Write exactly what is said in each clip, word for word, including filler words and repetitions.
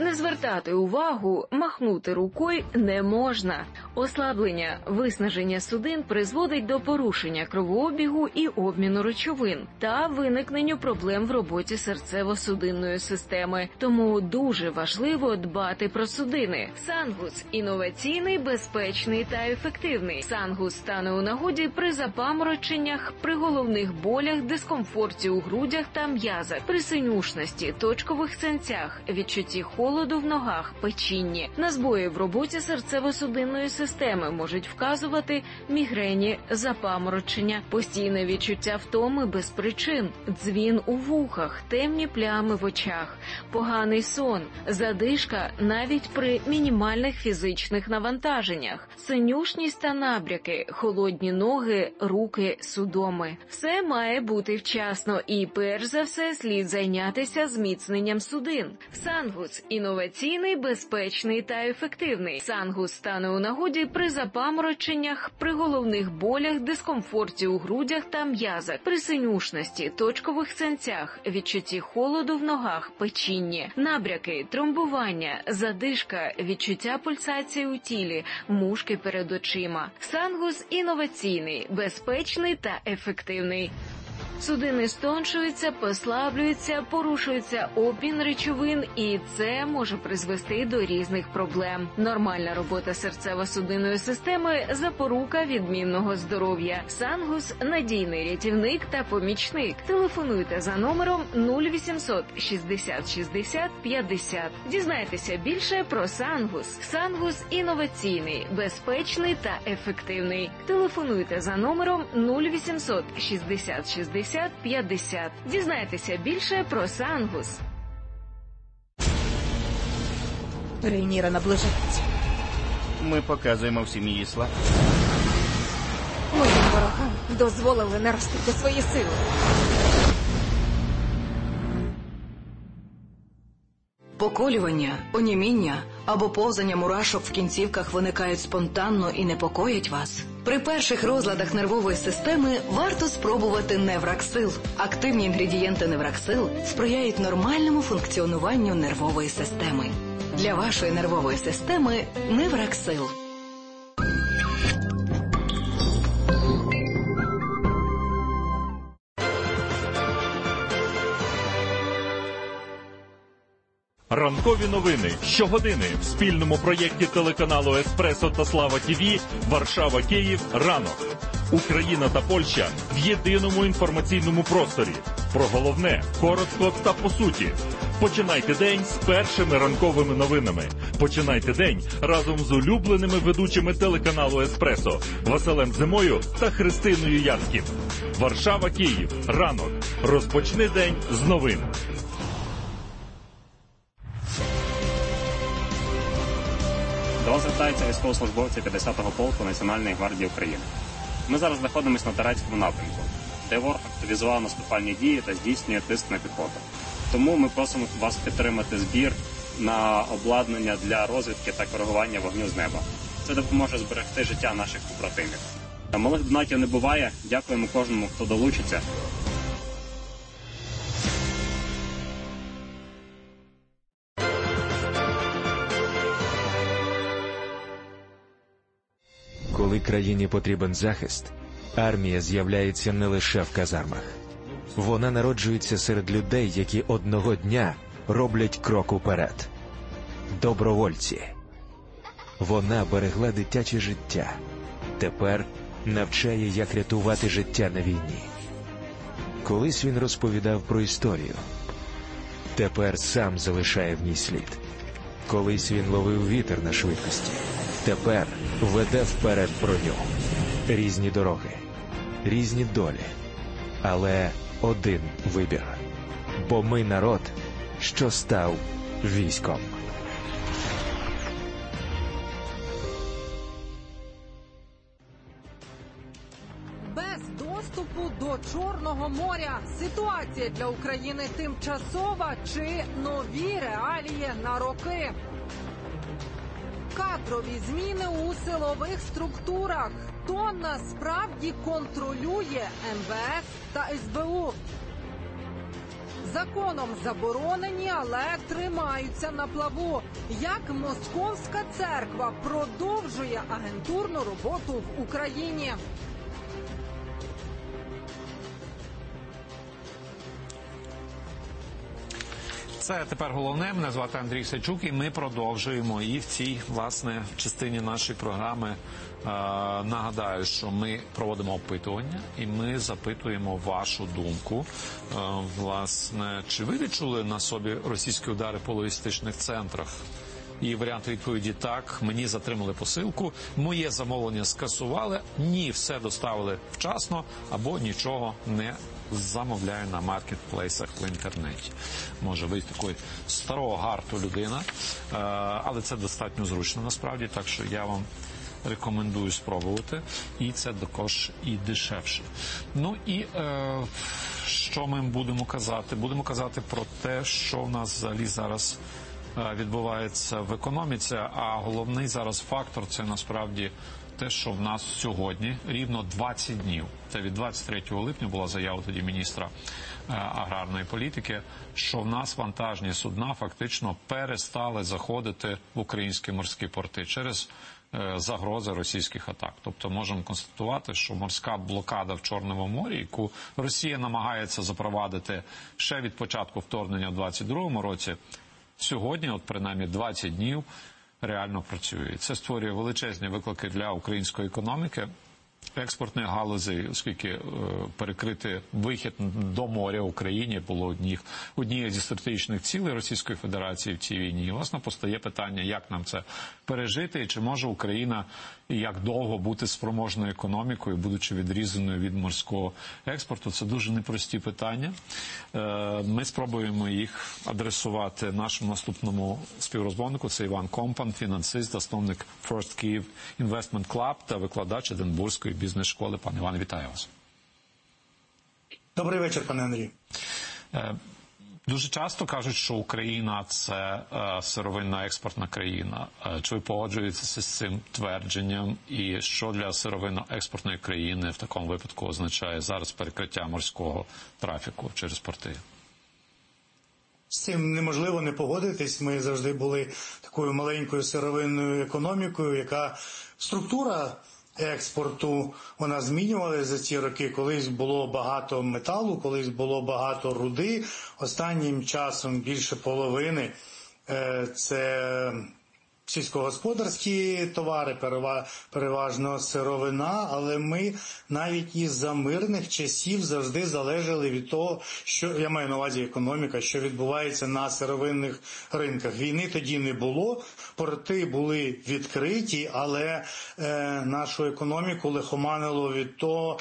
Не звертати увагу, махнути рукою не можна. Ослаблення, виснаження судин призводить до порушення кровообігу і обміну речовин та виникненню проблем в роботі серцево-судинної системи. Тому дуже важливо дбати про судини. Сангус – інноваційний, безпечний та ефективний. Сангус стане у нагоді при запамороченнях, при головних болях, дискомфорті у грудях та м'язах, при синюшності, точкових синцях, відчутті холоду в ногах, печінні. На збої в роботі серцево-судинної системи можуть вказувати мігрені, запаморочення, постійне відчуття втоми без причин, дзвін у вухах, темні плями в очах, поганий сон, задишка навіть при мінімальних фізичних навантаженнях, синюшність та набряки, холодні ноги, руки, судоми. Все має бути вчасно і, перш за все, слід зайнятися зміцненням судин. Сангус – інноваційний, безпечний та ефективний. Сангус стане у нагоді при запамороченнях, при головних болях, дискомфорті у грудях та м'язах, при синюшності, точкових синцях, відчутті холоду в ногах, печінні, набряки, тромбування, задишка, відчуття пульсації у тілі, мушки перед очима. Сангус – інноваційний, безпечний та ефективний. Судини стоншуються, послаблюються, порушується обмін речовин, і це може призвести до різних проблем. Нормальна робота серцево-судинної системи – запорука відмінного здоров'я. Сангус – надійний рятівник та помічник. Телефонуйте за номером нуль вісімсот шістдесят шістдесят п'ятдесят. Дізнайтеся більше про Сангус. Сангус – інноваційний, безпечний та ефективний. Телефонуйте за номером нуль вісімсот шістдесят шістдесят п'ятдесят. Дізнайтеся більше про Сангус. Рейніра наближається. Ми показуємо всім її слаб. Моїм ворогам дозволили наростити свої сили. Поколювання, оніміння або повзання мурашок в кінцівках виникають спонтанно і непокоять вас. При перших розладах нервової системи варто спробувати Невраксил. Активні інгредієнти Невраксил сприяють нормальному функціонуванню нервової системи. Для вашої нервової системи Невраксил. Ранкові новини щогодини в спільному проєкті телеканалу «Еспресо» та «Слава ТІВІ» Варшава-Київ ранок. Україна та Польща в єдиному інформаційному просторі. Про головне, коротко та по суті. Починайте день з першими ранковими новинами. Починайте день разом з улюбленими ведучими телеканалу «Еспресо» Василем Зимою та Христиною Яцьків. Варшава-Київ. Ранок. Розпочни день з новин. До вас звертаються військовослужбовці п'ятдесятого полку Національної гвардії України. Ми зараз знаходимося на Тарецькому напрямку, де ворог активізував наступальні дії та здійснює тиск на піхоту. Тому ми просимо вас підтримати збір на обладнання для розвідки та коригування вогню з неба. Це допоможе зберегти життя наших побратимів. Малих донатів не буває. Дякуємо кожному, хто долучиться. Коли країні потрібен захист, армія з'являється не лише в казармах. Вона народжується серед людей, які одного дня роблять крок уперед. Добровольці. Вона берегла дитяче життя. Тепер навчає, як рятувати життя на війні. Колись він розповідав про історію. Тепер сам залишає в ній слід. Колись він ловив вітер на швидкості. Тепер веде вперед броню. Різні дороги, різні долі. Але один вибір. Бо ми народ, що став військом. Без доступу до Чорного моря ситуація для України тимчасова чи нові реалії на роки? Кадрові зміни у силових структурах. Хто насправді контролює ем ве ес та ес бе у? Законом заборонені, але тримаються на плаву. Як Московська церква продовжує агентурну роботу в Україні. Це тепер головне. Мене звати Андрій Сачук, і ми продовжуємо. І в цій, власне, частині нашої програми е, нагадаю, що ми проводимо опитування, і ми запитуємо вашу думку. Е, власне, чи ви відчули на собі російські удари по логістичних центрах? І варіант відповіді так, мені затримали посилку, моє замовлення скасували, ні, все доставили вчасно, або нічого не замовляю на маркетплейсах в інтернеті. Може ви такий старого гарту людина, але це достатньо зручно насправді, так що я вам рекомендую спробувати, і це також і дешевше. Ну і е, що ми будемо казати? Будемо казати про те, що в нас взагалі зараз відбувається в економіці, а головний зараз фактор – це насправді те, що в нас сьогодні рівно двадцять днів. Це від двадцять третього липня була заява тоді міністра е, аграрної політики, що в нас вантажні судна фактично перестали заходити в українські морські порти через е, загрози російських атак. Тобто можемо констатувати, що морська блокада в Чорному морі, яку Росія намагається запровадити ще від початку вторгнення в двадцять другому році, сьогодні, от принаймні двадцять днів, реально працює. Це створює величезні виклики для української економіки, експортної галузі, оскільки е, перекрити вихід до моря Україні було одніх, однією зі стратегічних цілей Російської Федерації в цій війні. І, власне, постає питання, як нам це пережити, і чи може Україна і як довго бути спроможною економікою, будучи відрізаною від морського експорту. Це дуже непрості питання. Е, ми спробуємо їх адресувати нашому наступному співрозмовнику. Це Іван Компан, фінансист, засновник First Kyiv Investment Club та викладач Единбурзької бізнес-школи. Пане Іване, вітаю вас. Добрий вечір, пане Андрій. Дуже часто кажуть, що Україна – це сировинна експортна країна. Чи ви погоджуєтеся з цим твердженням? І що для сировинно-експортної країни в такому випадку означає зараз перекриття морського трафіку через порти? З цим неможливо не погодитись. Ми завжди були такою маленькою сировинною економікою, яка структура експорту, вона змінювалася за ці роки. Колись було багато металу, колись було багато руди. Останнім часом більше половини – це сільськогосподарські товари, переважно сировина, але ми навіть із-за мирних часів завжди залежали від того, що, я маю на увазі економіка, що відбувається на сировинних ринках. Війни тоді не було, порти були відкриті, але е, нашу економіку лихоманило від того,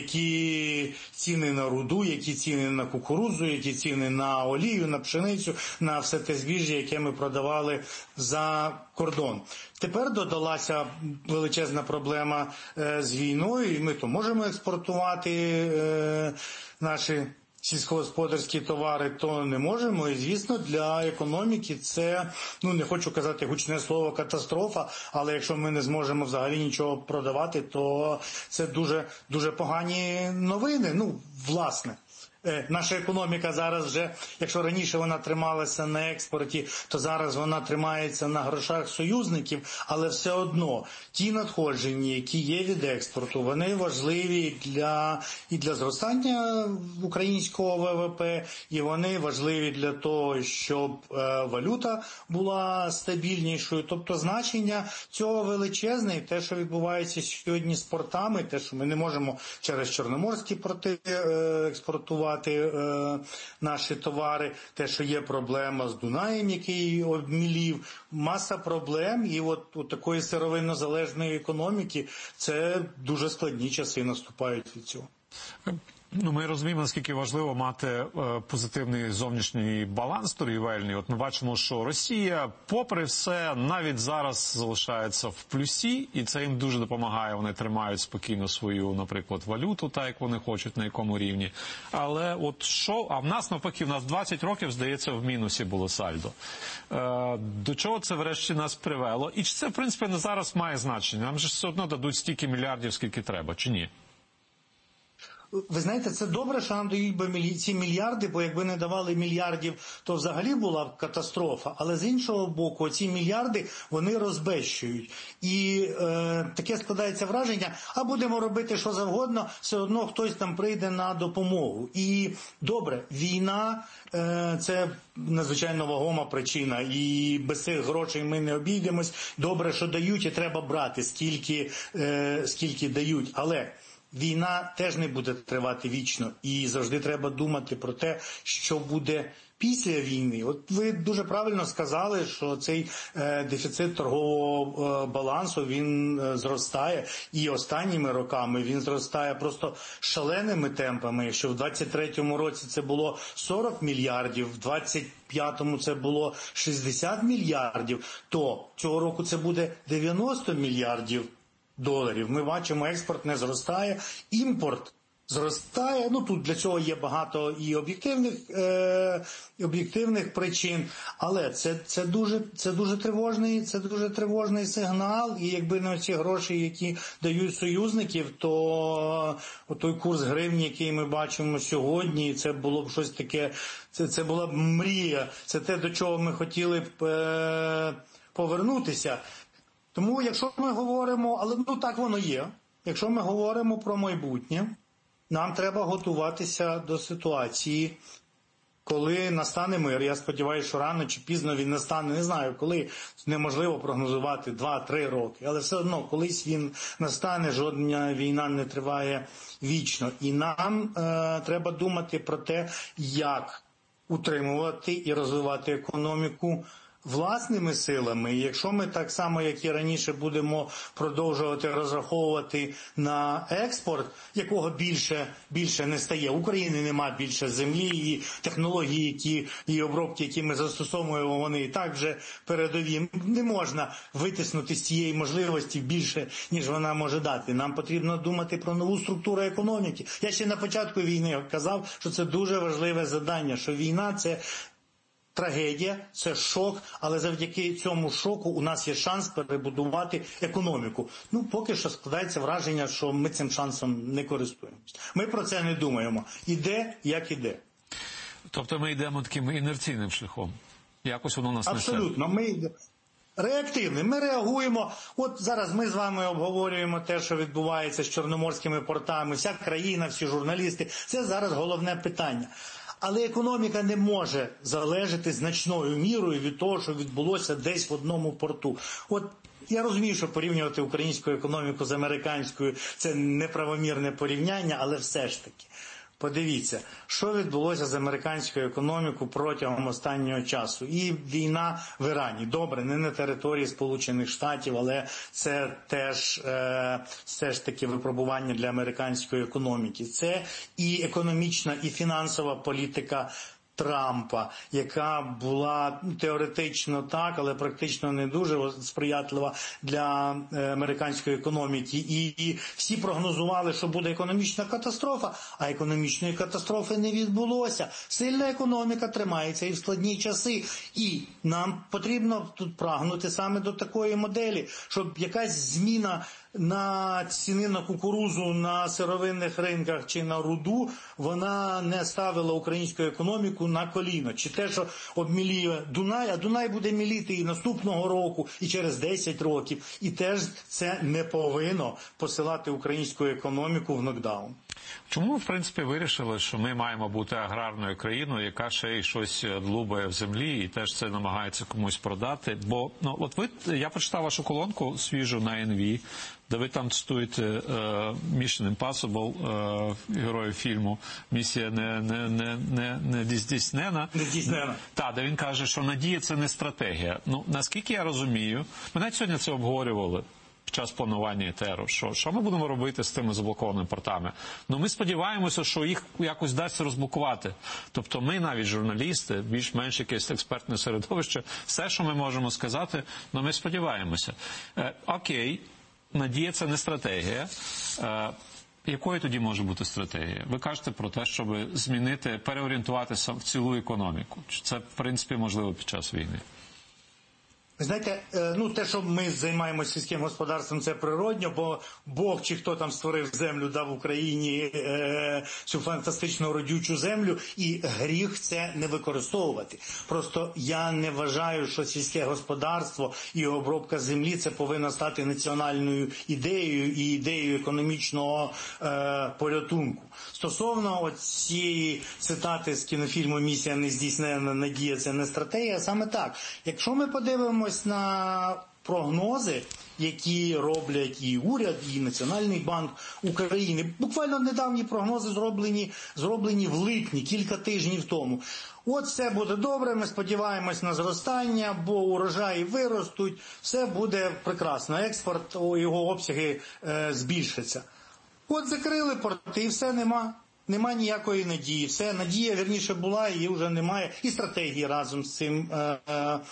які ціни на руду, які ціни на кукурудзу, які ціни на олію, на пшеницю, на все те збіжжя, яке ми продавали за кордон. Тепер додалася величезна проблема е, з війною, і ми то можемо експортувати е, наші сільськогосподарські товари, то не можемо. І, звісно, для економіки це, ну, не хочу казати гучне слово катастрофа, але якщо ми не зможемо взагалі нічого продавати, то це дуже, дуже погані новини. Ну, власне. Наша економіка зараз вже, якщо раніше вона трималася на експорті, то зараз вона тримається на грошах союзників, але все одно ті надходження, які є від експорту, вони важливі для, і для зростання українського ВВП, і вони важливі для того, щоб е, валюта була стабільнішою. Тобто значення цього величезне, і те, що відбувається сьогодні з портами, те, що ми не можемо через чорноморські порти е, експортувати наші товари, те, що є проблема з Дунаєм, який обмілів, маса проблем, і от у такої сировинно-залежної економіки це дуже складні часи наступають від цього. Ну, ми розуміємо, наскільки важливо мати е, позитивний зовнішній баланс торгівельний. От ми бачимо, що Росія, попри все, навіть зараз залишається в плюсі, і це їм дуже допомагає. Вони тримають спокійно свою, наприклад, валюту, так як вони хочуть, на якому рівні. Але от що, а в нас навпаки, в нас двадцять років, здається, в мінусі було сальдо. Е, до чого це врешті нас привело? І чи це, в принципі, не зараз має значення? Нам же все одно дадуть стільки мільярдів, скільки треба, чи ні? ви знаєте, це добре, що нам дають ці мільярди, бо якби не давали мільярдів, то взагалі була б катастрофа. Але з іншого боку, ці мільярди, вони розбещують. І е, таке складається враження, а будемо робити що завгодно, все одно хтось там прийде на допомогу. І добре, війна е, – це надзвичайно вагома причина. І без цих грошей ми не обійдемось. Добре, що дають, і треба брати, скільки, е, скільки дають. Але війна теж не буде тривати вічно, і завжди треба думати про те, що буде після війни. От ви дуже правильно сказали, що цей е, дефіцит торгового е, балансу, він е, зростає, і останніми роками він зростає просто шаленими темпами. Якщо в двадцять третьому році це було сорок мільярдів, в двадцять п'ятому це було шістдесят мільярдів, то цього року це буде дев'яносто мільярдів доларів. Ми бачимо, експорт не зростає, імпорт зростає. Ну, тут для цього є багато і об'єктивних, е, об'єктивних причин, але це, це, дуже, це, дуже тривожний, це дуже тривожний сигнал, і якби не ці гроші, які дають союзників, то той курс гривні, який ми бачимо сьогодні, це було б щось таке, це, це була б мрія, це те, до чого ми хотіли б е, повернутися. Тому, якщо ми говоримо, але ну так воно є, якщо ми говоримо про майбутнє, нам треба готуватися до ситуації, коли настане мир. Я сподіваюся, що рано чи пізно він настане, не знаю, коли, неможливо прогнозувати два-три роки, але все одно колись він настане, жодна війна не триває вічно. І нам е, треба думати про те, як утримувати і розвивати економіку власними силами. І якщо ми так само, як і раніше, будемо продовжувати розраховувати на експорт, якого більше, більше не стає. У України немає більше землі, і технології, які, і обробки, які ми застосовуємо, вони і так вже передові. Не можна витиснути з цієї можливості більше, ніж вона може дати. Нам потрібно думати про нову структуру економіки. Я ще на початку війни казав, що це дуже важливе завдання, що війна – це трагедія, це шок, але завдяки цьому шоку у нас є шанс перебудувати економіку. Ну, поки що складається враження, що ми цим шансом не користуємося. Ми про це не думаємо. Іде, як іде. Тобто ми йдемо таким інерційним шляхом? Якось воно нас несе? Абсолютно. Ми йдемо реактивним. Ми реагуємо. От зараз ми з вами обговорюємо те, що відбувається з чорноморськими портами. Вся країна, всі журналісти. Це зараз головне питання. Але економіка не може залежати значною мірою від того, що відбулося десь в одному порту. От я розумію, що порівнювати українську економіку з американською – це неправомірне порівняння, але все ж таки. Подивіться, що відбулося з американською економікою протягом останнього часу. І війна в Ірані. Добре, не на території Сполучених Штатів, але це теж е, все ж таки випробування для американської економіки. Це і економічна, і фінансова політика Трампа, яка була теоретично так, але практично не дуже сприятлива для американської економіки. І, і всі прогнозували, що буде економічна катастрофа, а економічної катастрофи не відбулося. Сильна економіка тримається і в складні часи. І нам потрібно тут прагнути саме до такої моделі, щоб якась зміна на ціни на кукурузу на сировинних ринках чи на руду, вона не ставила українську економіку на коліно. Чи те, що обміліє Дунай, а Дунай буде міліти і наступного року, і через десять років. І теж це не повинно посилати українську економіку в нокдаун. Чому, в принципі, вирішили, що ми маємо бути аграрною країною, яка ще й щось длубає в землі і теж це намагається комусь продати? Бо, ну, от ви, я прочитав вашу колонку свіжу на ен ві, де ви там цитуєте uh, Mission Impossible, uh, героїв фільму, місія не, не, не, не, не здійснена. Не здійснена. Так, де він каже, що надія – це не стратегія. Ну, наскільки я розумію, ми навіть сьогодні це обговорювали під час планування ЕТЕРу, що, що ми будемо робити з тими заблокованими портами. Ну, ми сподіваємося, що їх якось вдасться розблокувати. Тобто ми, навіть журналісти, більш-менш якесь експертне середовище, все, що ми можемо сказати, ну, ми сподіваємося. Е, окей, надія – це не стратегія. Е, якою тоді може бути стратегія? Ви кажете про те, щоб змінити, переорієнтуватися в цілу економіку. Чи це, в принципі, можливо під час війни? Знаєте, ну те, що ми займаємося сільським господарством, це природньо, бо Бог чи хто там створив землю, дав Україні е, цю фантастичну родючу землю, і гріх це не використовувати. Просто я не вважаю, що сільське господарство і обробка землі це повинна стати національною ідеєю і ідеєю економічного е, порятунку. Стосовно цієї цитати з кінофільму «Місія нездійсненна, надія – це не стратегія», саме так. Якщо ми подивимось на прогнози, які роблять і уряд, і Національний банк України, буквально недавні прогнози зроблені, зроблені в липні, кілька тижнів тому. От все буде добре, ми сподіваємось на зростання, бо урожаї виростуть, все буде прекрасно, експорт, його обсяги е, збільшаться. От закрили порти, і все, нема. Нема ніякої надії. Все, надія, вірніше, була, її вже немає. І стратегії разом з цим е, е,